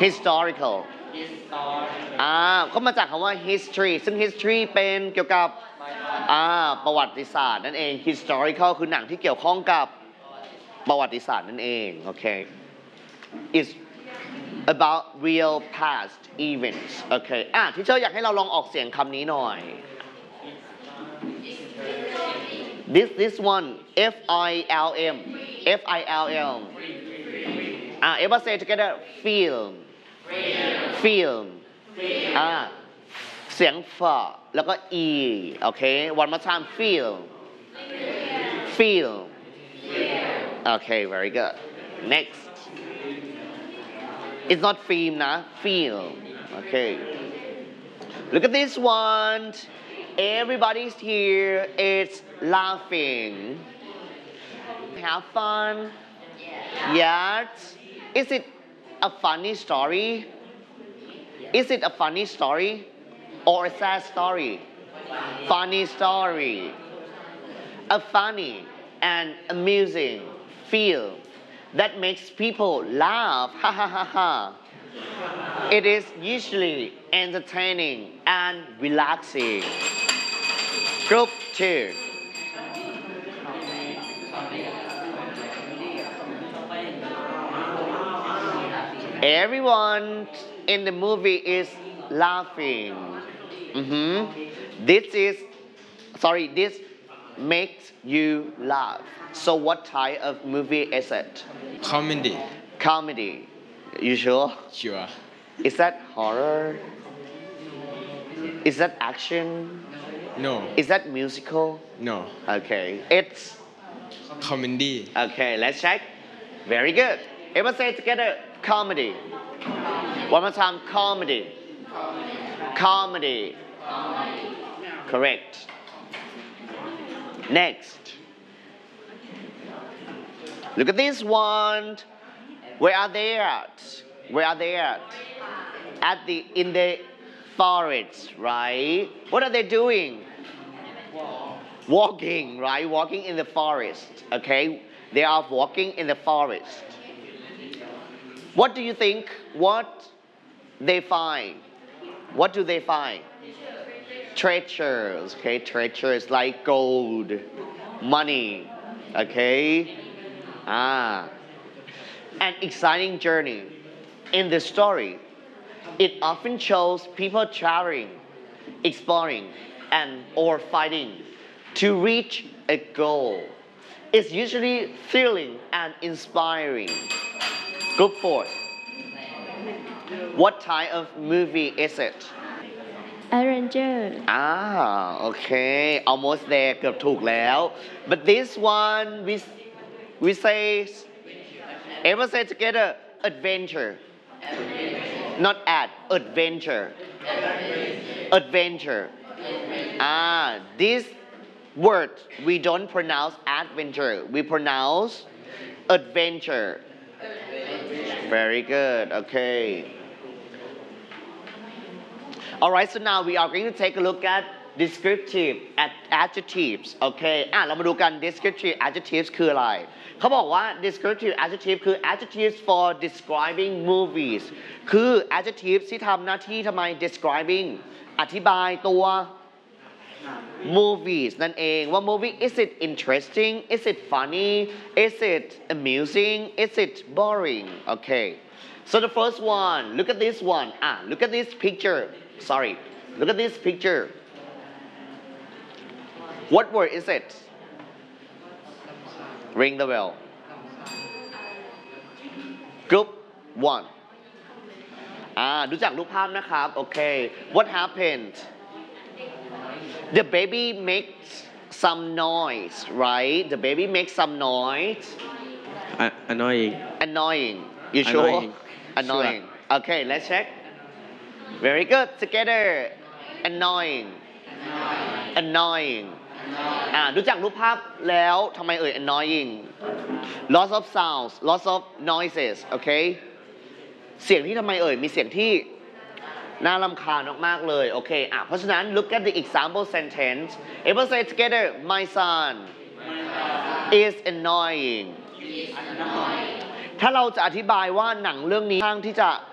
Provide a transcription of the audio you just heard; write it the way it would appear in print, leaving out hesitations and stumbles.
historical ก็มาจากคำว่า history ซึ่ง history เป็นเกี่ยวกับประวัติศาสตร์นั่นเอง historical คือหนังที่เกี่ยวข้องกับประวัติศาสตร์นั่นเองโอเค is about real past events โอเคที่เชอร์อยากให้เราลองออกเสียงคำนี้หน่อย this one F I L M F I L M everybody say together film เสียงฝาแล้วก็ e โอเค one more time film okay very good next it's not film นะ film okay look at this one everybody's here it's laughing have fun yes is it a funny story is it a funny story or a sad story funny story a funny and amusing film that makes people laugh ha ha ha ha it is usually entertaining and relaxing group 2 everyone in the movie is laughing this makes you laugh so what type of movie is it comedy you sure is that horror is that action no is that musical no okay it's comedy okay let's check very good everyone say together comedy one more time comedy correct next look at this one where are they at in the forest right what are they doing walking right walking in the forest okay they are walking in the forest what do you think what they find what do they find treasures okay treasures like gold money okay an exciting journey in the story it often shows people traveling exploring and or fighting to reach a goal it's usually thrilling and inspiring group 4 what type of movie is it Avenger okay almost there เกือบถูกแล้ว but this one we say everyone say together adventure not adventure this word we don't pronounce adventure we pronounce adventure very good okay alright so now we are going to take a look at descriptive adjectives โอเคเรามาดูกัน descriptive adjectives คืออะไรเขาบอกว่า descriptive adjective คือ adjectives for describing movies คือ adjectives ที่ทำหน้าที่ทำไม describing อธิบายตัว movies นั่นเองว่า movie is it interesting is it funny is it amusing is it boring okay so the first one look at this one look at this picture sorry look at this picture what word is it ring the bell group 1ดูจากรูปภาพนะครับโอเค what happened the baby makes some noise right the baby makes some noise annoying you sure annoying okay let's check very good together annoying ดูจากรูปภาพแล้วทำไมannoying lots of sounds lots of noises okay เสียงที่ทำไมมีเสียงที่น่ารำคาญมากๆเลยโอเคเพราะฉะนั้น look at the example sentence everyone say together my son is annoying ถ้าเราจะอธิบายว่าหนังเรื่องนี้ค่อนข้างที่จะ